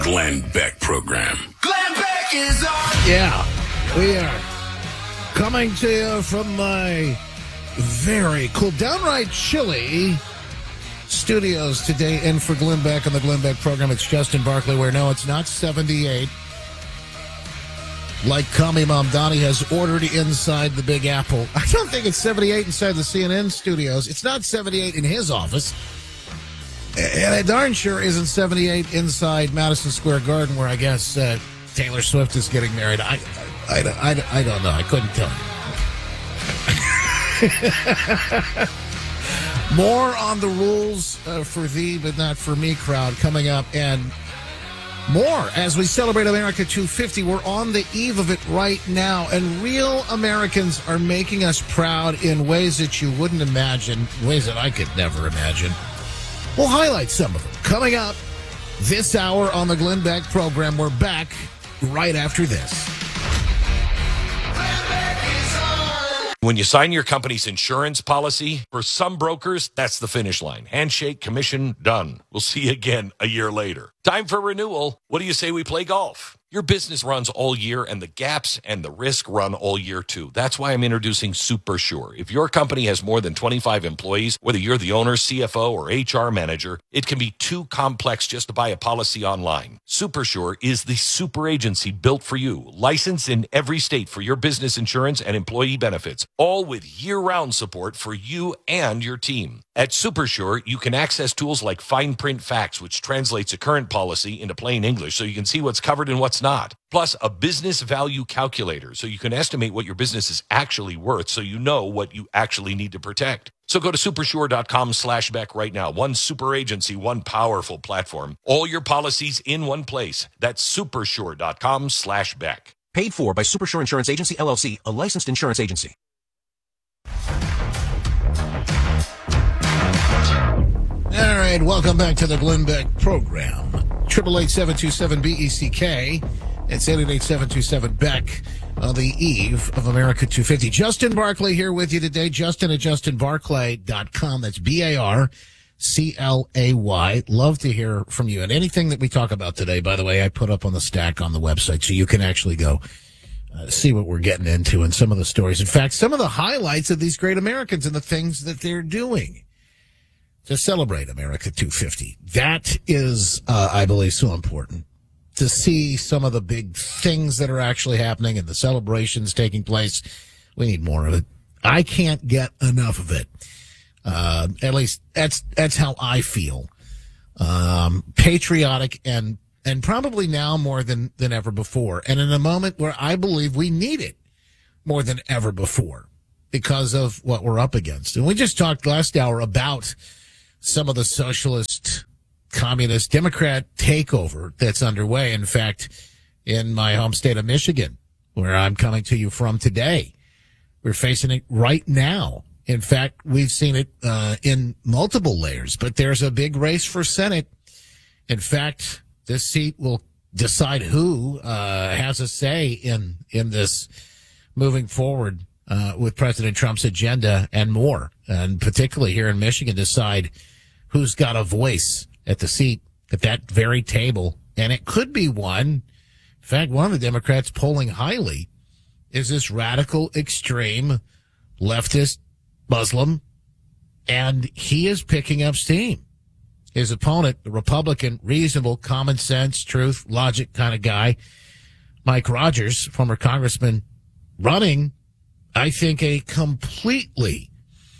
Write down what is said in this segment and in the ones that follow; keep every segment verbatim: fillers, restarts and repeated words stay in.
Glenn Beck Program. Glenn Beck is on. Yeah, we are coming to you from my very cool, downright chilly studios today. In for Glenn Beck on the Glenn Beck Program, it's Justin Barclay, where no, it's not seventy-eight. Like Kami Mamdani has ordered inside the Big Apple. I don't think it's seventy-eight inside the C N N studios. It's not seventy-eight in his office. And it darn sure isn't seventy-eight inside Madison Square Garden, where I guess uh, Taylor Swift is getting married. I, I, I, I, I don't know. I couldn't tell you. More on the rules uh, for thee, but not for me crowd coming up. And more as we celebrate America two fifty. We're on the eve of it right now. And real Americans are making us proud in ways that you wouldn't imagine, ways that I could never imagine. We'll highlight some of them coming up this hour on the Glenn Beck Program. We're back right after this. When you sign your company's insurance policy, for some brokers, that's the finish line. Handshake, commission, done. We'll see you again a year later. Time for renewal. What do you say we play golf? Your business runs all year, and the gaps and the risk run all year, too. That's why I'm introducing SuperSure. If your company has more than twenty-five employees, whether you're the owner, C F O, or H R manager, it can be too complex just to buy a policy online. SuperSure is the super agency built for you, licensed in every state for your business insurance and employee benefits, all with year-round support for you and your team. At SuperSure, you can access tools like Fine Print Facts, which translates a current policy into plain English so you can see what's covered and what's not. Plus, a business value calculator so you can estimate what your business is actually worth so you know what you actually need to protect. So go to supersure.com slash Beck right now. One super agency, one powerful platform. All your policies in one place. That's supersure.com slash Beck. Paid for by SuperSure Insurance Agency, L L C, a licensed insurance agency. All right, welcome back to the Glenn Beck Program. eight eight eight, seven two seven, B E C K. It's eight eight eight, seven two seven, Beck on the eve of America two fifty. Justin Barclay here with you today. Justin at justin barclay dot com. That's B A R C L A Y. Love to hear from you. And anything that we talk about today, by the way, I put up on the stack on the website so you can actually go uh, see what we're getting into and some of the stories. In fact, some of the highlights of these great Americans and the things that they're doing to celebrate America two fifty. That is, uh, I believe, so important to see some of the big things that are actually happening and the celebrations taking place. We need more of it. I can't get enough of it. Uh, at least that's, that's how I feel. Um, patriotic and, and probably now more than, than ever before. And in a moment where I believe we need it more than ever before because of what we're up against. And we just talked last hour about some of the socialist, communist, Democrat takeover that's underway. In fact, in my home state of Michigan, where I'm coming to you from today, we're facing it right now. In fact, we've seen it uh, in multiple layers, but there's a big race for Senate. In fact, this seat will decide who uh, has a say in in this moving forward uh, with President Trump's agenda and more, and particularly here in Michigan, decide who's got a voice at the seat at that very table. And it could be one. In fact, one of the Democrats polling highly is this radical, extreme, leftist Muslim, and he is picking up steam. His opponent, the Republican, reasonable, common sense, truth, logic kind of guy, Mike Rogers, former congressman, running, I think, a completely,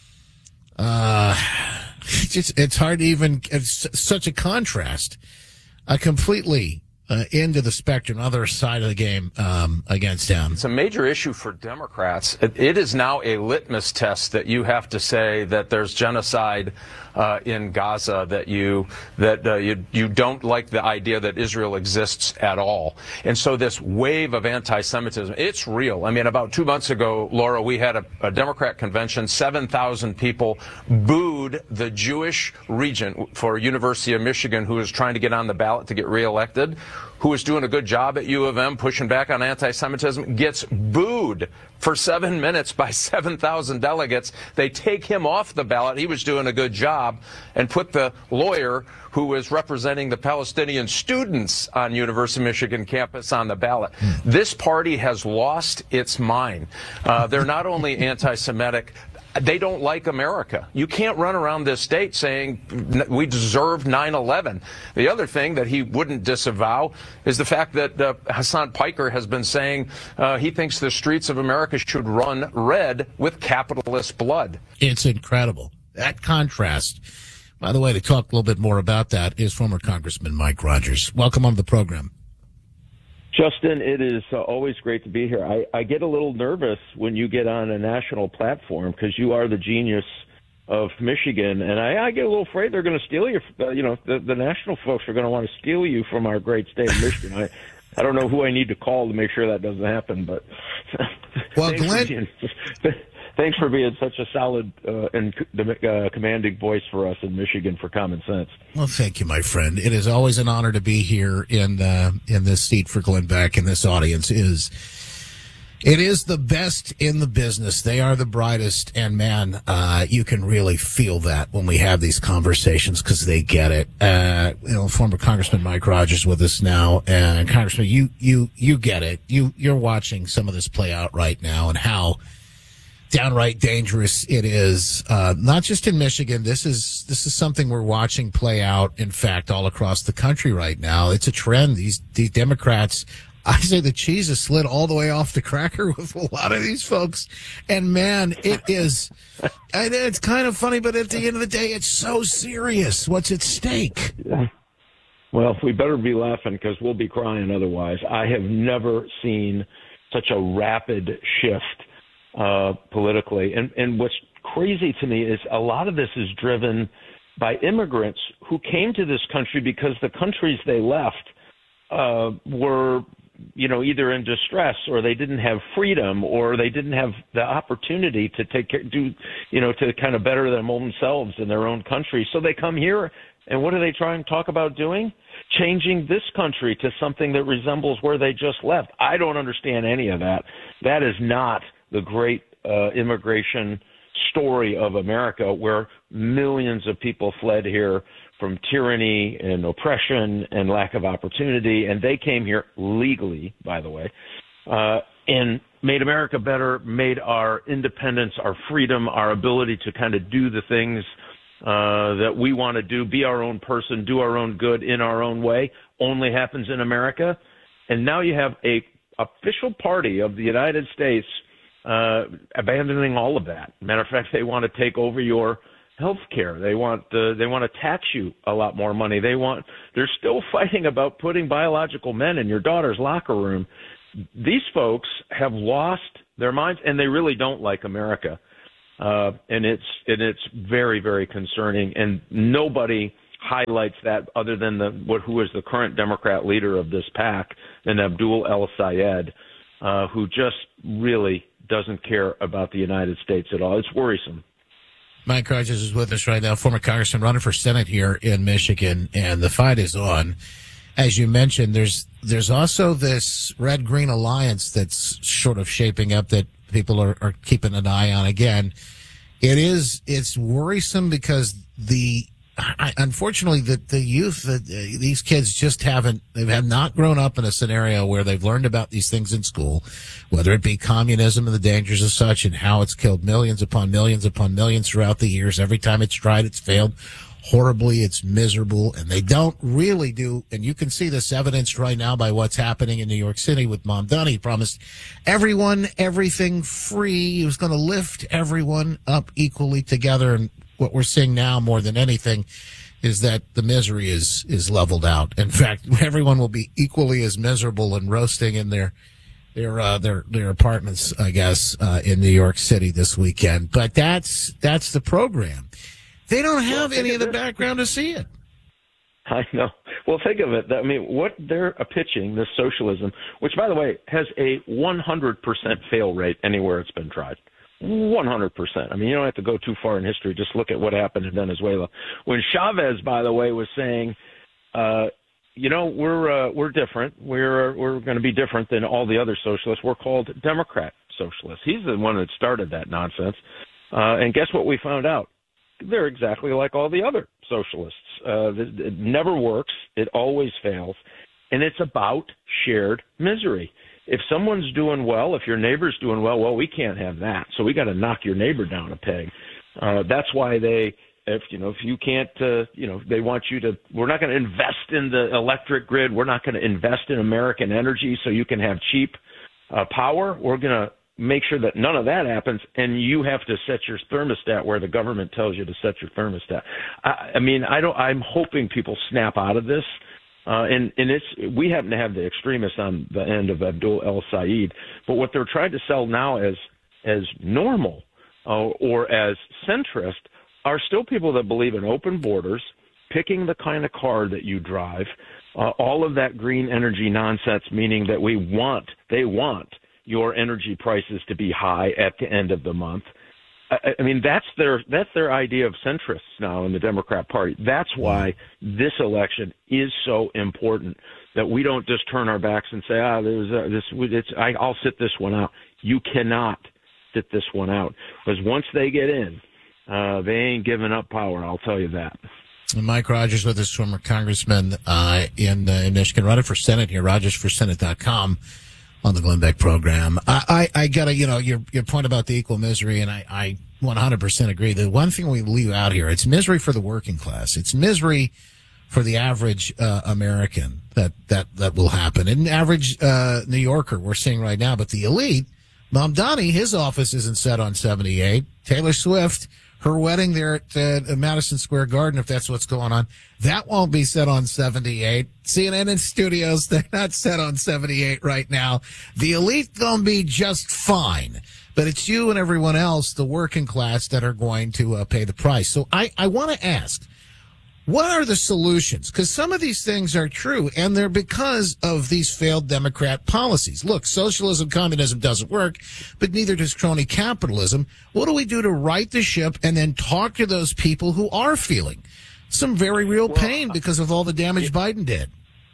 uh, it's, just, it's hard to even, it's such a contrast, a completely uh, end of the spectrum, other side of the game um, against him. It's a major issue for Democrats. It, it is now a litmus test that you have to say that there's genocide uh, in Gaza, that you that uh, you you don't like the idea that Israel exists at all. And so this wave of anti-Semitism, it's real. I mean, about two months ago, Laura, we had a, a Democrat convention. seven thousand people booed the Jewish regent for University of Michigan, who is trying to get on the ballot to get reelected, who is doing a good job at U of M pushing back on anti-Semitism, gets booed for seven minutes by seven thousand delegates. They take him off the ballot. He was doing a good job, and put the lawyer who was representing the Palestinian students on University of Michigan campus on the ballot. This party has lost its mind. Uh, they're not only anti-Semitic, they don't like America. You can't run around this state saying we deserve nine eleven. The other thing that he wouldn't disavow is the fact that uh, Hassan Piker has been saying uh, he thinks the streets of America should run red with capitalist blood. It's incredible. That contrast. By the way, to talk a little bit more about that is former Congressman Mike Rogers. Welcome on the program. Justin, it is uh, always great to be here. I, I get a little nervous when you get on a national platform because you are the genius of Michigan, and I, I get a little afraid they're going to steal you. Uh, you know, the, the national folks are going to want to steal you from our great state of Michigan. I, I don't know who I need to call to make sure that doesn't happen, but well, thanks, Glenn, for being, thanks for being such a solid uh, and uh, commanding voice for us in Michigan for common sense. Well, thank you, my friend. It is always an honor to be here in uh, in this seat for Glenn Beck, and this audience is it is the best in the business. They are the brightest, and man, uh, you can really feel that when we have these conversations because they get it. Uh, you know, former Congressman Mike Rogers with us now, and Congressman, you you you get it. You you're watching some of this play out right now, and how downright dangerous it is, uh, not just in Michigan. This is this is something we're watching play out, in fact, all across the country right now. It's a trend. These these Democrats, I say the cheese is slid all the way off the cracker with a lot of these folks. And, man, it is – it's kind of funny, but at the end of the day, it's so serious. What's at stake? Yeah. Well, we better be laughing because we'll be crying otherwise. I have never seen such a rapid shift Uh, politically. And, and what's crazy to me is a lot of this is driven by immigrants who came to this country because the countries they left uh, were, you know, either in distress or they didn't have freedom or they didn't have the opportunity to take care, do, you know, to kind of better themselves in their own country. So they come here, and what do they try and talk about doing? Changing this country to something that resembles where they just left. I don't understand any of that. That is not the great uh, immigration story of America, where millions of people fled here from tyranny and oppression and lack of opportunity, and they came here legally, by the way, uh, and made America better, made our independence, our freedom, our ability to kind of do the things uh, that we want to do, be our own person, do our own good in our own way, only happens in America. And now you have a official party of the United States Uh, abandoning all of that. Matter of fact, they want to take over your health care. They want uh, they want to tax you a lot more money. They want they're still fighting about putting biological men in your daughter's locker room. These folks have lost their minds, and they really don't like America. Uh, and it's and it's very, very concerning. And nobody highlights that other than the what who is the current Democrat leader of this pack, than Abdul El-Sayed, uh, who just really doesn't care about the United States at all. It's worrisome. Mike Rogers is with us right now, former congressman running for Senate here in Michigan, and the fight is on. As you mentioned, there's there's also this red-green alliance that's sort of shaping up that people are, are keeping an eye on. Again, it is it's worrisome because the I, unfortunately, the, the youth, the, these kids just haven't, they have not grown up in a scenario where they've learned about these things in school, whether it be communism and the dangers of such and how it's killed millions upon millions upon millions throughout the years. Every time it's tried, it's failed horribly. It's miserable. And they don't really do, and you can see this evidenced right now by what's happening in New York City with Mamdani. He promised everyone everything free. He was going to lift everyone up equally together. And what we're seeing now more than anything is that the misery is is leveled out. In fact, everyone will be equally as miserable and roasting in their their uh, their their apartments, I guess, uh, in New York City this weekend. But that's that's the program. They don't have any of the background to see it. I know. Well, think of it. I mean, what they're pitching, this socialism, which, by the way, has a one hundred percent fail rate anywhere it's been tried. one hundred percent. I mean, you don't have to go too far in history. Just look at what happened in Venezuela. When Chavez, by the way, was saying, uh, you know, we're uh, we're different. We're we're going to be different than all the other socialists. We're called Democrat socialists. He's the one that started that nonsense. Uh, and guess what we found out? They're exactly like all the other socialists. Uh, it, it never works. It always fails. And it's about shared misery. If someone's doing well, if your neighbor's doing well, well, we can't have that. So we got to knock your neighbor down a peg. Uh, that's why they, if you know, if you can't, uh, you know, they want you to. We're not going to invest in the electric grid. We're not going to invest in American energy so you can have cheap uh, power. We're going to make sure that none of that happens, and you have to set your thermostat where the government tells you to set your thermostat. I, I mean, I don't. I'm hoping people snap out of this. Uh, and, and it's, we happen to have the extremists on the end of Abdul El Sayed, but what they're trying to sell now as as normal uh, or as centrist are still people that believe in open borders, picking the kind of car that you drive, uh, all of that green energy nonsense, meaning that we want, they want your energy prices to be high at the end of the month. I, I mean, that's their that's their idea of centrists now in the Democrat Party. That's why this election is so important, that we don't just turn our backs and say, ah, there's a, this. It's, I, I'll sit this one out. You cannot sit this one out, because once they get in, uh, they ain't giving up power. I'll tell you that. And Mike Rogers with us, former congressman uh, in, uh, in Michigan, running for Senate here, rogers for senate dot com. On the Glenn Beck program. I, I, I gotta, you know, your, your point about the equal misery, and I, I one hundred percent agree. The one thing we leave out here, it's misery for the working class. It's misery for the average, uh, American that, that, that will happen. And average, uh, New Yorker we're seeing right now, but the elite, Mamdani, his office isn't set on seventy-eight. Taylor Swift, her wedding there at uh, Madison Square Garden, if that's what's going on, that won't be set on seventy-eight. C N N and studios, they're not set on seventy-eight right now. The elite gonna be just fine. But it's you and everyone else, the working class, that are going to uh, pay the price. So I, I want to ask, what are the solutions? Because some of these things are true, and they're because of these failed Democrat policies. Look, socialism, communism doesn't work, but neither does crony capitalism. What do we do to right the ship and then talk to those people who are feeling some very real pain because of all the damage Biden did?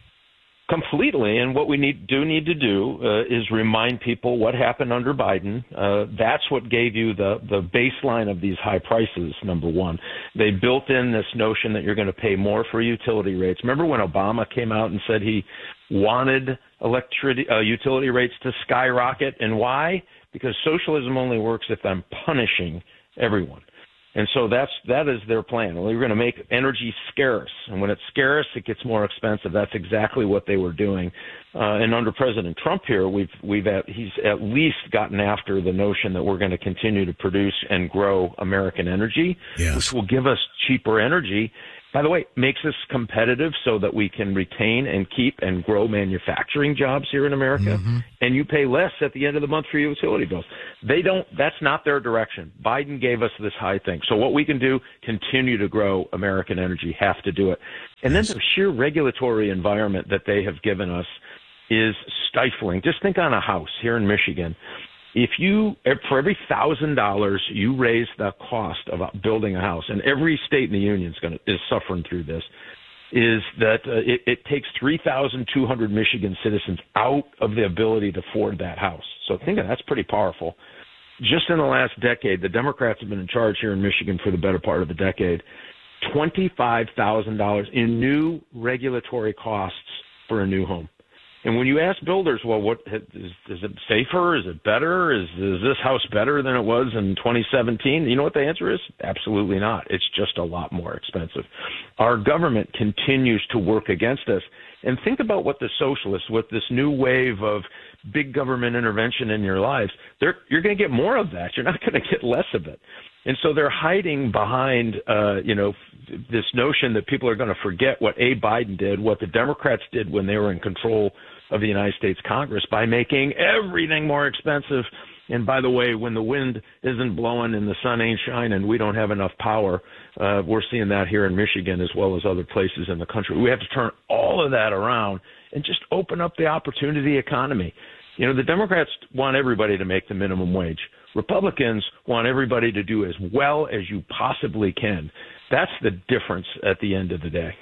Completely, and what we need do need to do uh, is remind people what happened under Biden. Uh, that's what gave you the, the baseline of these high prices, number one. They built in this notion that you're going to pay more for utility rates. Remember when Obama came out and said he wanted electricity uh, utility rates to skyrocket, and why? Because socialism only works if I'm punishing everyone. And so that's that is their plan. Well, you're going to make energy scarce, and when it's scarce, it gets more expensive. That's exactly what they were doing. Uh, and under President Trump here, we've we've at, he's at least gotten after the notion that we're going to continue to produce and grow American energy, yes, which will give us cheaper energy. By the way, makes us competitive so that we can retain and keep and grow manufacturing jobs here in America. Mm-hmm. And you pay less at the end of the month for your utility bills. They don't, that's not their direction. Biden gave us this high thing. So what we can do, continue to grow American energy, have to do it. And then the sheer regulatory environment that they have given us is stifling. Just think on a house here in Michigan. If you, for every thousand dollars you raise the cost of building a house, and every state in the union is going to, is suffering through this, is that uh, it, it takes three thousand two hundred Michigan citizens out of the ability to afford that house. So think of that, that's pretty powerful. Just in the last decade, the Democrats have been in charge here in Michigan for the better part of the decade, twenty-five thousand dollars in new regulatory costs for a new home. And when you ask builders, well, what is, is it safer? Is it better? Is, is this house better than it was in twenty seventeen? You know what the answer is? Absolutely not. It's just a lot more expensive. Our government continues to work against us. And think about what the socialists, with this new wave of big government intervention in your lives, they're, you're going to get more of that. You're not going to get less of it. And so they're hiding behind, uh, you know, this notion that people are going to forget what A. Biden did, what the Democrats did when they were in control of the United States Congress, by making everything more expensive. And by the way, when the wind isn't blowing and the sun ain't shining, we don't have enough power. Uh, we're seeing that here in Michigan as well as other places in the country. We have to turn all of that around and just open up the opportunity economy. You know, the Democrats want everybody to make the minimum wage. Republicans want everybody to do as well as you possibly can. That's the difference at the end of the day.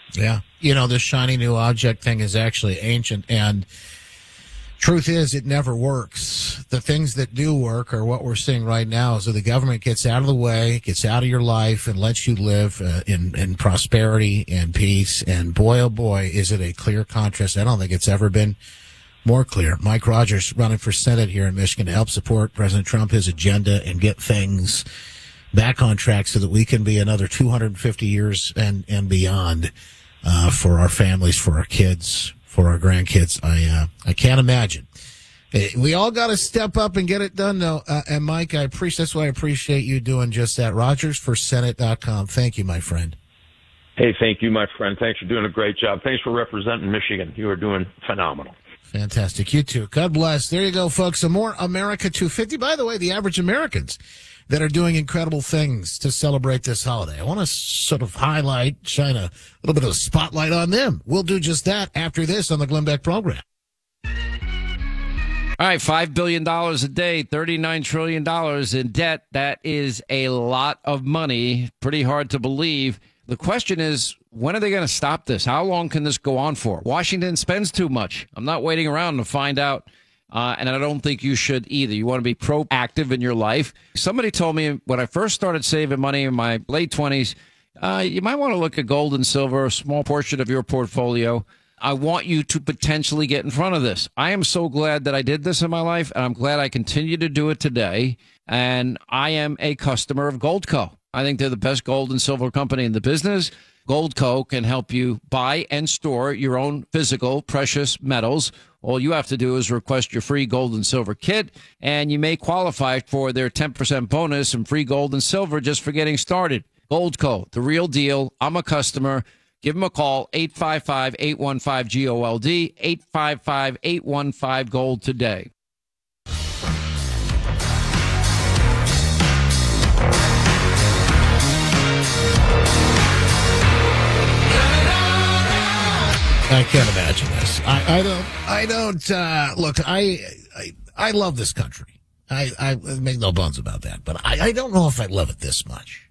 Yeah. You know, this shiny new object thing is actually ancient, and truth is it never works. The things that do work are what we're seeing right now, is that the government gets out of the way, gets out of your life, and lets you live uh, in, in prosperity and peace. And boy, oh boy, is it a clear contrast. I don't think it's ever been more clear. Mike Rogers running for Senate here in Michigan to help support President Trump, his agenda, and get things back on track so that we can be another two hundred fifty years and, and beyond uh, for our families, for our kids, for our grandkids. I uh, I can't imagine. We all got to step up and get it done, though. Uh, and, Mike, I appreciate that's why I appreciate you doing just that. Rogers for Senate dot com. Thank you, my friend. Hey, thank you, my friend. Thanks for doing a great job. Thanks for representing Michigan. You are doing phenomenal. Fantastic. You too. God bless. There you go, folks. Some more America two fifty. By the way, the average Americans that are doing incredible things to celebrate this holiday. I want to sort of highlight, shine a little bit of a spotlight on them. We'll do just that after this on the Glenn Beck program. All right, five billion dollars a day, thirty-nine trillion dollars in debt. That is a lot of money. Pretty hard to believe. The question is, when are they going to stop this? How long can this go on for? Washington spends too much. I'm not waiting around to find out, uh, and I don't think you should either. You want to be proactive in your life. Somebody told me when I first started saving money in my late twenties, uh, you might want to look at gold and silver, a small portion of your portfolio. I want you to potentially get in front of this. I am so glad that I did this in my life, and I'm glad I continue to do it today. And I am a customer of Goldco. I think they're the best gold and silver company in the business. Goldco can help you buy and store your own physical precious metals. All you have to do is request your free gold and silver kit, and you may qualify for their ten percent bonus and free gold and silver just for getting started. Goldco, the real deal. I'm a customer. Give them a call, eight five five, eight one five, G O L D, eight five five, eight one five, GOLD today. I can't imagine this. I, I don't, I don't, uh, look, I, I, I love this country. I, I make no bones about that, but I, I don't know if I love it this much.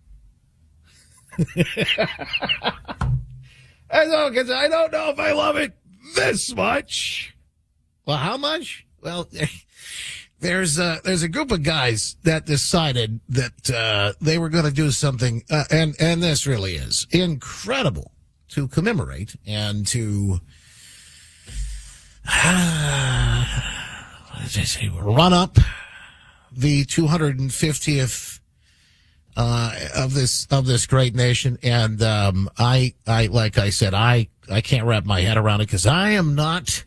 I don't, cause I don't know if I love it this much. Well, how much? Well, there's a, there's a group of guys that decided that, uh, they were going to do something, uh, and, and this really is incredible to commemorate and to, uh, what did I say, run up the two hundred fiftieth Uh, of this, of this great nation. And, um, I, I, like I said, I, I can't wrap my head around it because I am not,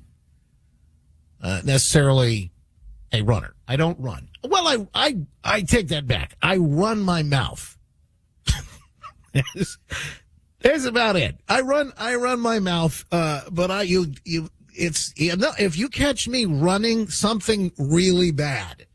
uh, necessarily a runner. I don't run. Well, I, I, I take that back. I run my mouth. That's, that's about it. I run, I run my mouth, uh, but I, you, you, it's, you know, if you catch me running something really bad,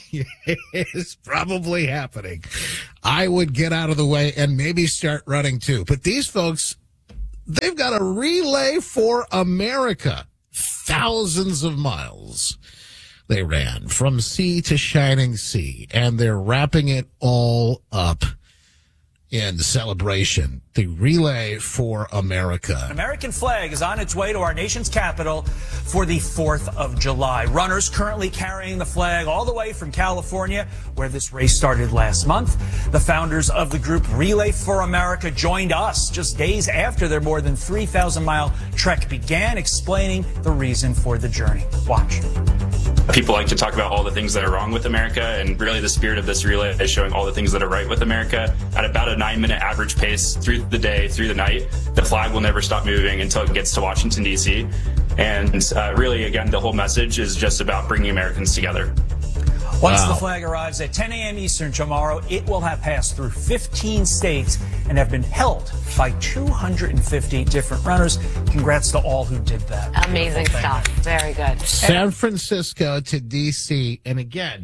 is probably happening, I would get out of the way and maybe start running too. But these folks, they've got a relay for America. Thousands of miles they ran from sea to shining sea, and they're wrapping it all up in celebration. The Relay for America. An American flag is on its way to our nation's capital for the fourth of July. Runners currently carrying the flag all the way from California, where this race started last month. The founders of the group Relay for America joined us just days after their more than three thousand mile trek began, explaining the reason for the journey. Watch. People like to talk about all the things that are wrong with America, and really the spirit of this relay is showing all the things that are right with America at about a nine minute average pace through the day, through the night. The flag will never stop moving until it gets to Washington, D C. And uh, really, again, the whole message is just about bringing Americans together. Once Wow. the flag arrives at ten a.m. Eastern tomorrow, it will have passed through fifteen states and have been held by two hundred fifty different runners. Congrats to all who did that. Amazing stuff. Very good. San Francisco to D C. And again,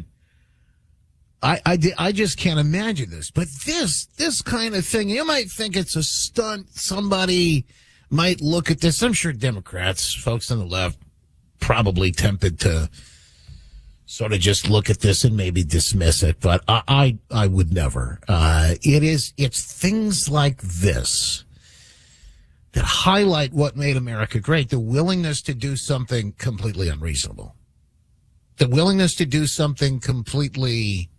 I, I, I just can't imagine this. But this, this kind of thing, you might think it's a stunt. Somebody might look at this. I'm sure Democrats, folks on the left, probably tempted to sort of just look at this and maybe dismiss it. But I, I, I would never. Uh, it is, it's things like this that highlight what made America great, the willingness to do something completely unreasonable, the willingness to do something completely,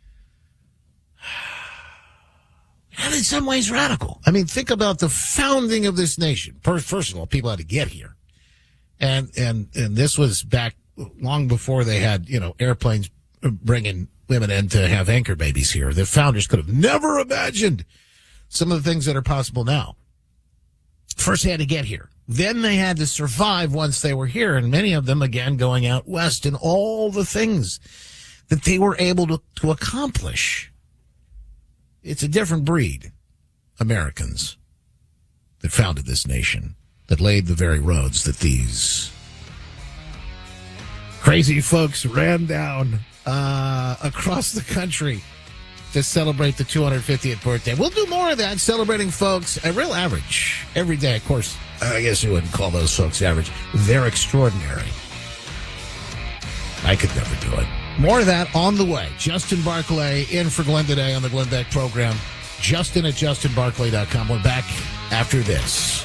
and in some ways radical. I mean, think about the founding of this nation. First of all, people had to get here. And, and, and this was back long before they had, you know, airplanes bringing women in to have anchor babies here. The founders could have never imagined some of the things that are possible now. First, they had to get here. Then they had to survive once they were here. And many of them, again, going out west and all the things that they were able to, to accomplish. It's a different breed, Americans, that founded this nation, that laid the very roads that these crazy folks ran down uh, across the country to celebrate the two hundred fiftieth birthday. We'll do more of that, celebrating folks, a real average, every day. Of course, I guess you wouldn't call those folks average. They're extraordinary. I could never do it. More of that on the way. Justin Barclay in for Glenn today on the Glenn Beck program. Justin at justin barclay dot com. We're back after this.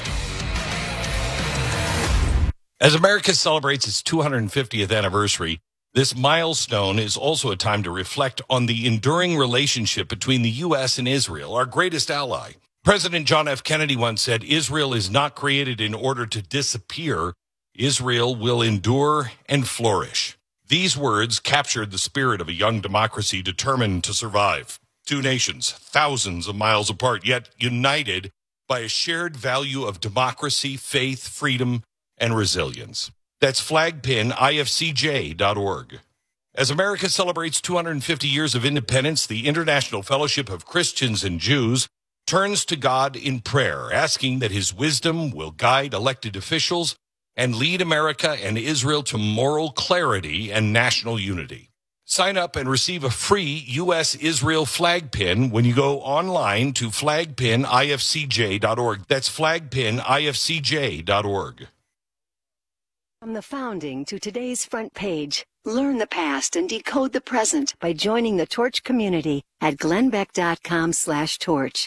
As America celebrates its two hundred fiftieth anniversary, this milestone is also a time to reflect on the enduring relationship between the U S and Israel, our greatest ally. President John F. Kennedy once said, "Israel is not created in order to disappear. Israel will endure and flourish." These words captured the spirit of a young democracy determined to survive. Two nations, thousands of miles apart, yet united by a shared value of democracy, faith, freedom, and resilience. That's flag pin I F C J dot org. As America celebrates two hundred fifty years of independence, the International Fellowship of Christians and Jews turns to God in prayer, asking that his wisdom will guide elected officials and lead America and Israel to moral clarity and national unity. Sign up and receive a free U S Israel flag pin when you go online to flag pin I F C J dot org. That's flag pin I F C J dot org. From the founding to today's front page, learn the past and decode the present by joining the Torch community at glennbeck.com slash torch.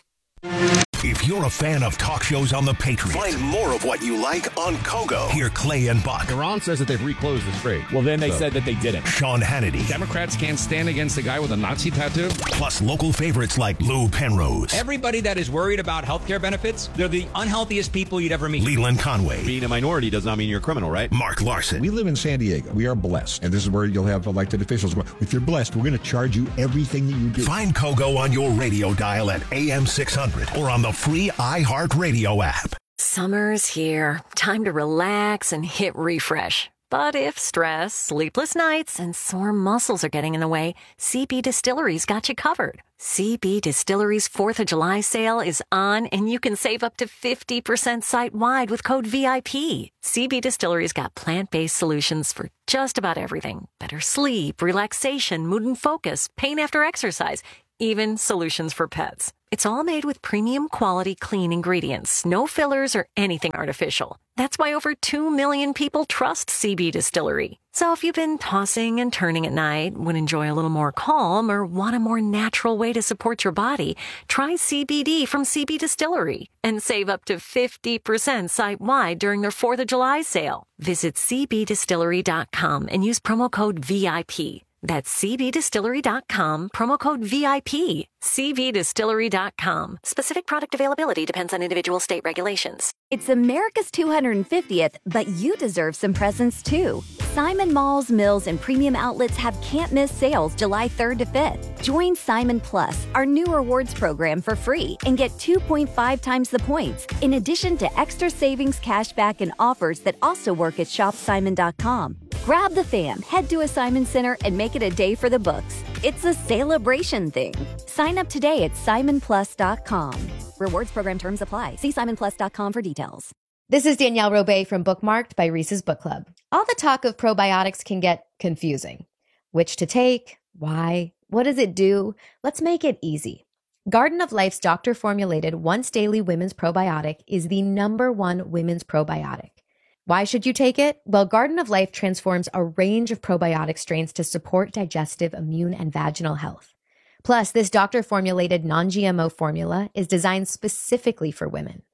If you're a fan of talk shows on The Patriot, find more of what you like on Kogo. Hear Clay and Buck. Iran says that they've reclosed the strait. Well, then they so. said that they didn't. Sean Hannity. Democrats can't stand against a guy with a Nazi tattoo. Plus local favorites like Lou Penrose. Everybody that is worried about health care benefits, they're the unhealthiest people you'd ever meet. Leland Conway. Being a minority does not mean you're a criminal, right? Mark Larson. We live in San Diego. We are blessed. And this is where you'll have elected officials going, if you're blessed, we're going to charge you everything that you do. Find Kogo on your radio dial at A M six hundred or on the free iHeartRadio app. Summer's here. Time to relax and hit refresh. But if stress, sleepless nights, and sore muscles are getting in the way, C B Distillery's got you covered. C B Distillery's fourth of July sale is on, and you can save up to fifty percent site-wide with code V I P. C B Distillery's got plant-based solutions for just about everything. Better sleep, relaxation, mood and focus, pain after exercise, even solutions for pets. It's all made with premium quality clean ingredients, no fillers or anything artificial. That's why over two million people trust C B Distillery. So if you've been tossing and turning at night, would enjoy a little more calm, or want a more natural way to support your body, try C B D from C B Distillery and save up to fifty percent site-wide during their fourth of July sale. Visit C B distillery dot com and use promo code V I P. That's C B distillery dot com, promo code V I P. C B distillery dot com. Specific product availability depends on individual state regulations. It's America's two hundred fiftieth, but you deserve some presents too. Simon Malls, Mills, and premium outlets have can't-miss sales July third to fifth. Join Simon Plus, our new rewards program, for free and get two point five times the points, in addition to extra savings, cashback, and offers that also work at shop simon dot com. Grab the fam, head to a Simon Center, and make it a day for the books. It's a celebration thing. Sign up today at simon plus dot com. Rewards program terms apply. See simon plus dot com for details. This is Danielle Robay from Bookmarked by Reese's Book Club. All the talk of probiotics can get confusing. Which to take? Why? What does it do? Let's make it easy. Garden of Life's doctor-formulated once daily women's probiotic is the number one women's probiotic. Why should you take it? Well, Garden of Life transforms a range of probiotic strains to support digestive, immune, and vaginal health. Plus, this doctor-formulated non G M O formula is designed specifically for women.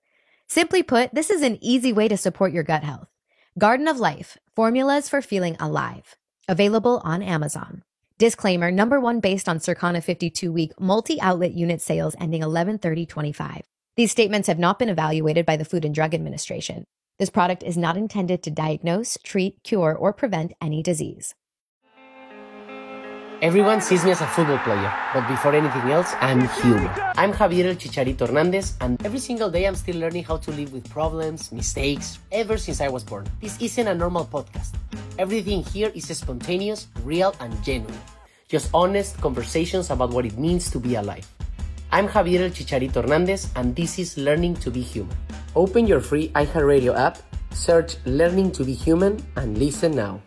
Simply put, this is an easy way to support your gut health. Garden of Life, formulas for feeling alive. Available on Amazon. Disclaimer, number one based on Circana fifty-two week multi-outlet unit sales ending eleven thirty twenty-five. These statements have not been evaluated by the Food and Drug Administration. This product is not intended to diagnose, treat, cure, or prevent any disease. Everyone sees me as a football player, but before anything else, I'm human. I'm Javier El Chicharito Hernandez, and every single day I'm still learning how to live with problems, mistakes, ever since I was born. This isn't a normal podcast. Everything here is spontaneous, real, and genuine. Just honest conversations about what it means to be alive. I'm Javier El Chicharito Hernandez, and this is Learning to be Human. Open your free iHeartRadio app, search Learning to be Human, and listen now.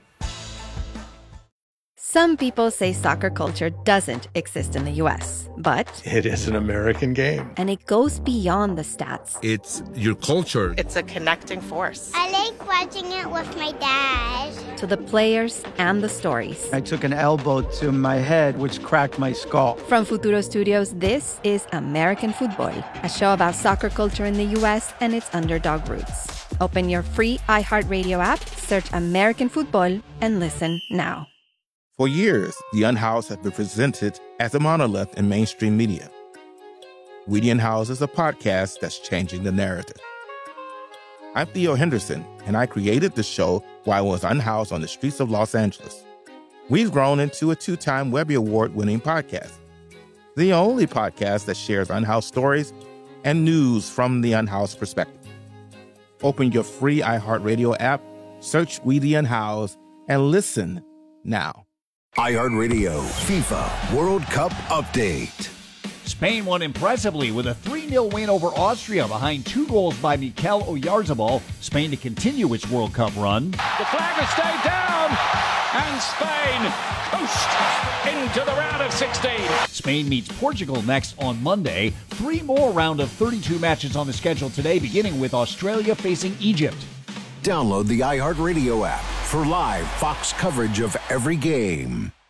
Some people say soccer culture doesn't exist in the U S, but it is an American game. And it goes beyond the stats. It's your culture. It's a connecting force. I like watching it with my dad. To the players and the stories. I took an elbow to my head, which cracked my skull. From Futuro Studios, this is American Football, a show about soccer culture in the U S and its underdog roots. Open your free iHeartRadio app, search American Football, and listen now. For years, The Unhoused has been presented as a monolith in mainstream media. We the Unhoused is a podcast that's changing the narrative. I'm Theo Henderson, and I created the show while I was unhoused on the streets of Los Angeles. We've grown into a two-time Webby Award-winning podcast, the only podcast that shares unhoused stories and news from the unhoused perspective. Open your free iHeartRadio app, search We the Unhoused, and listen now. iHeartRadio FIFA World Cup Update. Spain won impressively with a three nil win over Austria behind two goals by Mikel Oyarzabal. Spain to continue its World Cup run. The flag has stayed down, and Spain coast into the round of sixteen. Spain meets Portugal next on Monday. Three more round of thirty-two matches on the schedule today, beginning with Australia facing Egypt. Download the iHeartRadio app for live Fox coverage of every game.